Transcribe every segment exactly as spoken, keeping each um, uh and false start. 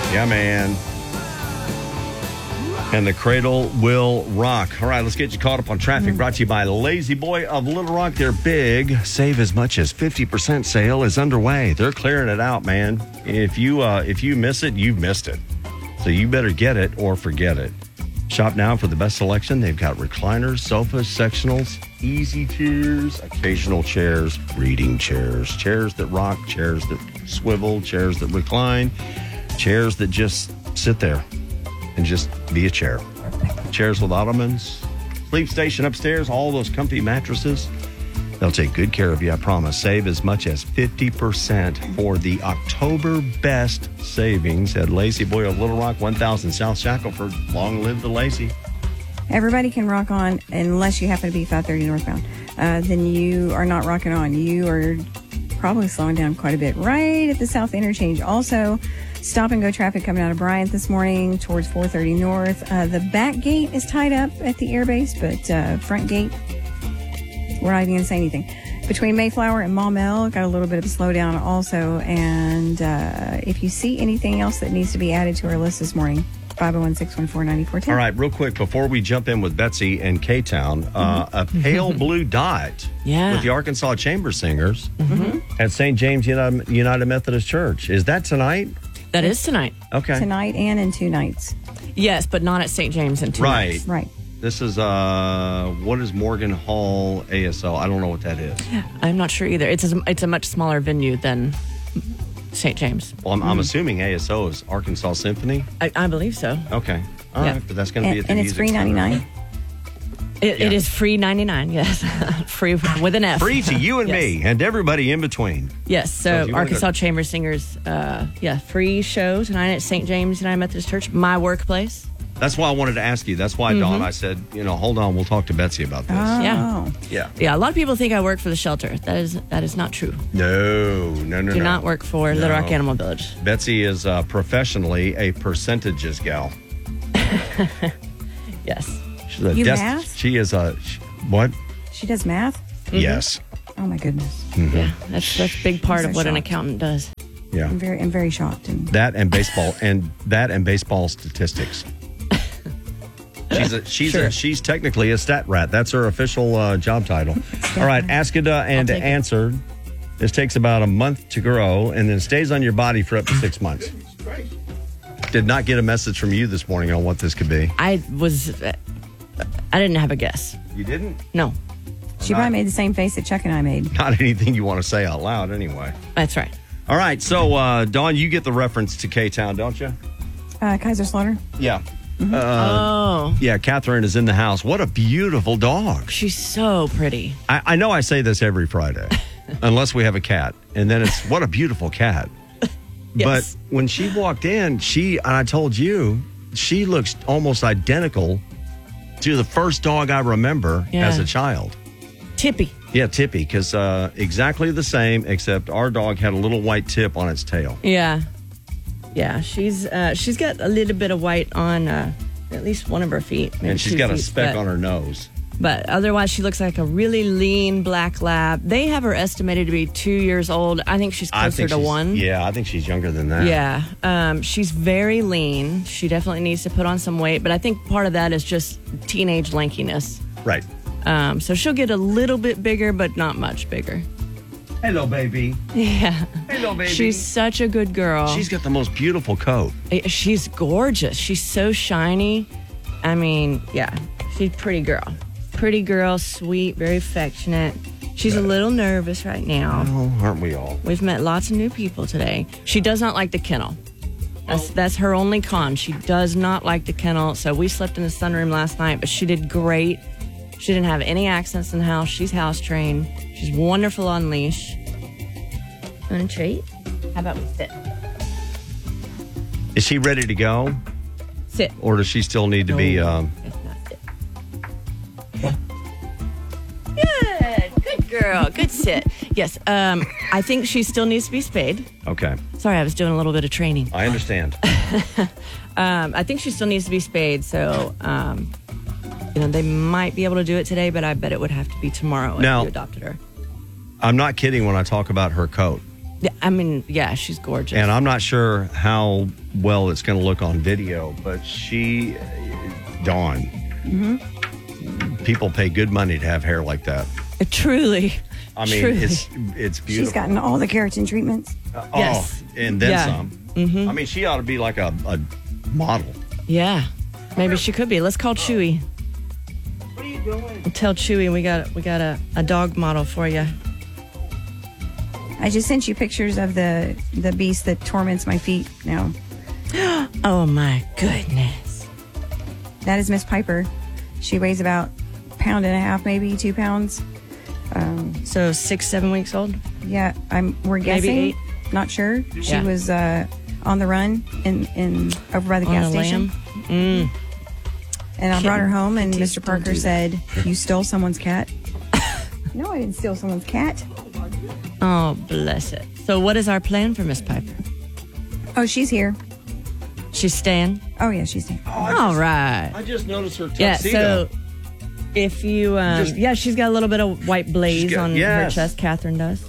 Yeah, man. And the cradle will rock. All right, let's get you caught up on traffic. Mm-hmm. Brought to you by Lazy Boy of Little Rock. Their big save as much as fifty percent sale is underway. They're clearing it out, man. If you uh, if you miss it, you've missed it. So you better get it or forget it. Shop now for the best selection. They've got recliners, sofas, sectionals, easy chairs, occasional chairs, reading chairs, chairs that rock, chairs that swivel, chairs that recline, chairs that just sit there and just be a chair. Chairs with ottomans, sleep station upstairs, all those comfy mattresses. They'll take good care of you, I promise. Save as much as fifty percent for the October best savings at Lazy Boy of Little Rock, one thousand South Shackelford. Long live the Lazy. Everybody can rock on unless you happen to be five thirty northbound. Uh, then you are not rocking on. You are probably slowing down quite a bit right at the South Interchange. Also, stop and go traffic coming out of Bryant this morning towards four thirty north. Uh, the back gate is tied up at the airbase, but uh, front gate, we're not even going to say anything. Between Mayflower and Maumelle, got a little bit of a slowdown also. And uh, if you see anything else that needs to be added to our list this morning, five oh one, six one four, nine four one zero. All right, real quick, before we jump in with Betsy and K-Town, uh, mm-hmm. a pale blue dot yeah. with the Arkansas Chamber Singers mm-hmm. at Saint James United, United Methodist Church. Is that tonight? That is tonight. Okay. Tonight and in two nights. Yes, but not at Saint James in two right. nights. Right. This is, uh, what is Morgan Hall A S O? I don't know what that is. I'm not sure either. It's a, it's a much smaller venue than Saint James. Well, I'm, mm. I'm assuming A S O is Arkansas Symphony. I, I believe so. Okay. All yeah. right. But that's going to be at the And music it's free ninety-nine. It, yeah. it is free ninety-nine, yes. Free with an F. Free to you and yes. me and everybody in between. Yes, so, so Arkansas go- Chamber Singers, uh, yeah, free show tonight at Saint James United Methodist Church, my workplace. That's why I wanted to ask you. That's why, mm-hmm. Dawn, I said, you know, hold on, we'll talk to Betsy about this. Oh. Yeah. Yeah. Yeah, a lot of people think I work for the shelter. That is that is not true. No, no, no, Do no. not work for no. Little Rock Animal Village. Betsy is uh, professionally a percentages gal. Yes. She's a you des- math? She is a, she, what? She does math? Mm-hmm. Yes. Oh, my goodness. Mm-hmm. Yeah, that's, that's a big part so of what shocked. an accountant does. Yeah. I'm very, I'm very shocked. And That and baseball, and that and baseball statistics. She's a, she's Sure. a, she's technically a stat rat. That's her official uh, job title. All right, ask it uh, and take it. answer. This takes about a month to grow and then stays on your body for up to six months. Did not get a message from you this morning on what this could be. I was, uh, I didn't have a guess. You didn't? No, she probably made the same face that Chuck and I made. Not anything you want to say out loud anyway. that's right. All right, so uh, Dawn, you get the reference to K-Town, don't you? Uh, Kaiser Slaughter? Yeah. Mm-hmm. Uh, oh. Yeah, Catherine is in the house. What a beautiful dog. She's so pretty. I, I know I say this every Friday, unless we have a cat. And then it's, what a beautiful cat. Yes. But when she walked in, she, and I told you, she looks almost identical to the first dog I remember Yeah. as a child. Tippy. Yeah, Tippy, because uh, exactly the same, except our dog had a little white tip on its tail. Yeah. Yeah, she's uh, she's got a little bit of white on uh, at least one of her feet. maybe And she's two got a feet, speck but, on her nose. But otherwise, she looks like a really lean black lab. They have her estimated to be two years old. I think she's I closer think to she's- one. Yeah, I think she's younger than that. Yeah. Um, she's very lean. She definitely needs to put on some weight. But I think part of that is just teenage lankiness. Right. Um, so she'll get a little bit bigger, but not much bigger. Hello, baby. Yeah. Hello, baby. She's such a good girl. She's got the most beautiful coat. She's gorgeous. She's so shiny. I mean, yeah, she's a pretty girl. Pretty girl, sweet, very affectionate. She's a little nervous right now. Oh, aren't we all? We've met lots of new people today. She does not like the kennel. That's, that's her only con. She does not like the kennel. So we slept in the sunroom last night, but she did great. She didn't have any accents in the house. She's house trained. She's wonderful on leash. Want a treat? How about we sit? Is she ready to go? Sit. Or does she still need to be... No. Um, It's not sit. Good. Good girl. Good sit. Yes. Um, I think she still needs to be spayed. okay. Sorry, I was doing a little bit of training. I understand. Um, I think she still needs to be spayed. So, um, you know, they might be able to do it today, but I bet it would have to be tomorrow if Now- you adopted her. I'm not kidding when I talk about her coat. Yeah, I mean, yeah, she's gorgeous. And I'm not sure how well it's going to look on video, but she, Dawn, Mm-hmm. people pay good money to have hair like that. Uh, truly. I mean, truly. it's it's beautiful. She's gotten all the keratin treatments. Uh, Yes. Oh, and then Yeah. some. Mm-hmm. I mean, she ought to be like a, a model. Yeah, maybe she could be. Let's call Chewy. What are you doing? We'll tell Chewy we got we got a, a dog model for you. I just sent you pictures of the the beast that torments my feet now. Oh my goodness. That is Miss Piper. She weighs about a pound and a half, maybe two pounds. Um, So six, seven weeks old. yeah, I'm. We're guessing. eight. Not sure. She Yeah. was uh, on the run in, in over by the On gas a station. lamb. Mm. And I brought her home, and Please Mister don't Parker do that. said, "You stole someone's cat." No, I didn't steal someone's cat. Oh, bless it. So what is our plan for Miss Piper? Oh, she's here. She's staying. Oh yeah, she's here. All right. I just noticed her Yeah. tuxedo. So if you, um, Just- yeah, she's got a little bit of white blaze She's got- on her yes. chest. Catherine does.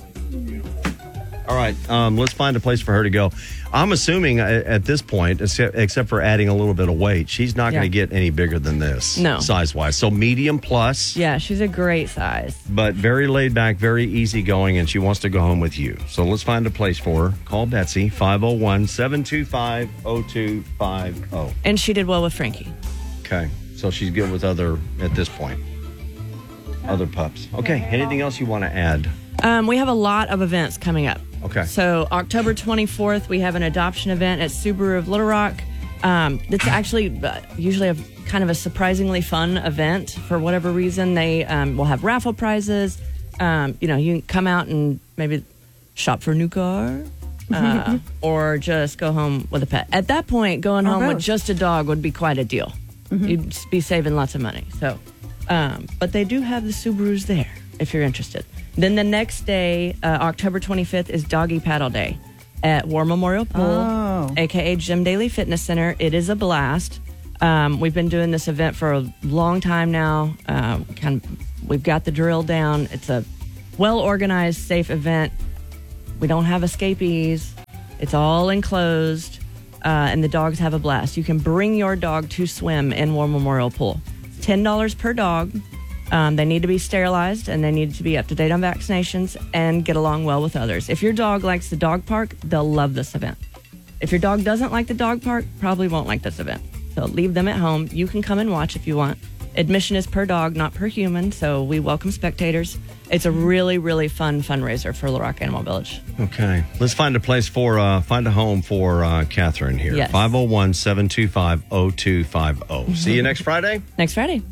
All right, um, let's find a place for her to go. I'm assuming uh, at this point, except, except for adding a little bit of weight, she's not going to Yeah. get any bigger than this, No. size-wise. So medium plus, Yeah, she's a great size. but very laid back, very easygoing, and she wants to go home with you. So let's find a place for her. Call Betsy, five oh one, seven two five, oh two five oh. And she did well with Frankie. Okay, so she's good with other, at this point, other pups. Okay, anything else you want to add? Um, we have a lot of events coming up. Okay. So October twenty-fourth, we have an adoption event at Subaru of Little Rock. Um, it's actually uh, usually a kind of a surprisingly fun event. For whatever reason, they um, will have raffle prizes. Um, you know, you can come out and maybe shop for a new car. Uh, or just go home with a pet. At that point, going Or home with both. just a dog would be quite a deal. You'd be saving lots of money. So, um, but they do have the Subarus there if you're interested. Then the next day, uh, October twenty-fifth, is Doggy Paddle Day at War Memorial Pool, Oh. aka Jim Daly Fitness Center. It is a blast. Um, we've been doing this event for a long time now. Um, kind of, we've got the drill down. It's a well organized, safe event. We don't have escapees. It's all enclosed, uh, and the dogs have a blast. You can bring your dog to swim in War Memorial Pool. ten dollars per dog. Um, they need to be sterilized, and they need to be up to date on vaccinations and get along well with others. If your dog likes the dog park, they'll love this event. If your dog doesn't like the dog park, probably won't like this event. So leave them at home. You can come and watch if you want. Admission is per dog, not per human, so we welcome spectators. It's a really, really fun fundraiser for Little Rock Animal Village. Okay, let's find a place for, uh, find a home for uh, Catherine here. Yes. five oh one, seven two five, oh two five oh. See you next Friday. Next Friday.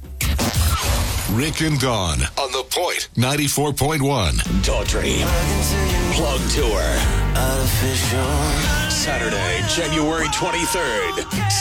Rick and Dawn on The Point ninety-four point one. Daughtry. Plug Tour. Saturday, January twenty-third.